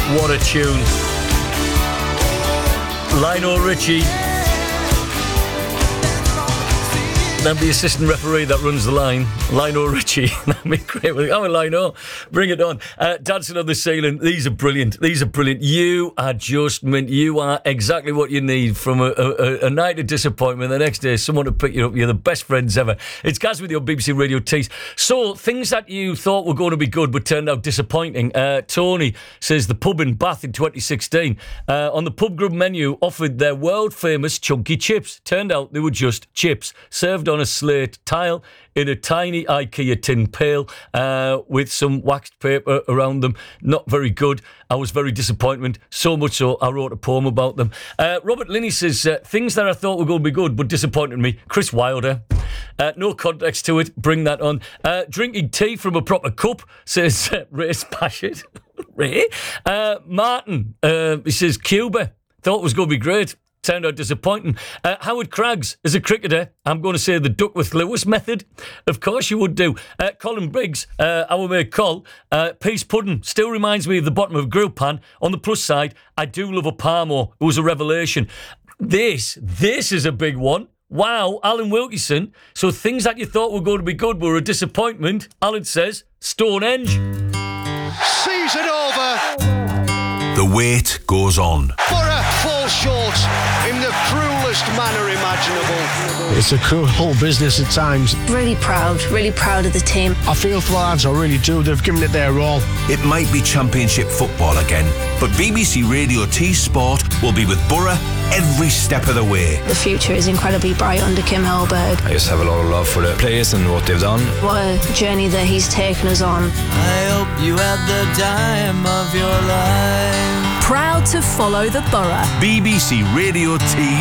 What a tune. Lionel Richie. That'd be assistant referee that runs the line. Lionel Richie. That'd be great. Oh, Lionel, bring it on. Dancing on the Ceiling. These are brilliant. You are just mint. You are exactly what you need from a night of disappointment. The next day, someone to pick you up. You're the best friends ever. It's Gaz with your BBC Radio Tees. So, things that you thought were going to be good but turned out disappointing. Tony says the pub in Bath in 2016 on the pub grub menu offered their world famous chunky chips. Turned out they were just chips served on a slate tile in a tiny IKEA tin pail with some waxed paper around them. Not very good. I was very disappointed. So much so, I wrote a poem about them. Robert Linney says, things that I thought were going to be good but disappointed me. Chris Wilder. No context to it. Bring that on. Drinking tea from a proper cup, says Ray Spashett. Ray? Martin, he says, Cuba. Thought it was going to be great. Turned out disappointing. Howard Craggs, as a cricketer, I'm going to say the Duckworth-Lewis method. Of course you would do. Colin Briggs, our mate Col, peace pudding still reminds me of the bottom of a grill pan. On the plus side, I do love a Parmo. It was a revelation. This is a big one. Wow, Alan Wilkinson. So things that you thought were going to be good were a disappointment. Alan says, Stonehenge. Season over. The wait goes on. Borough fall short in the cruelest manner imaginable. It's a cruel business at times. Really proud of the team. I feel for the lads, I really do. They've given it their all. It might be Championship football again, but BBC Radio T Sport will be with Borough every step of the way. The future is incredibly bright under Kim Hellberg. I just have a lot of love for the place and what they've done. What a journey that he's taken us on. I hope you had the time of your life. Proud to follow the Borough. BBC Radio T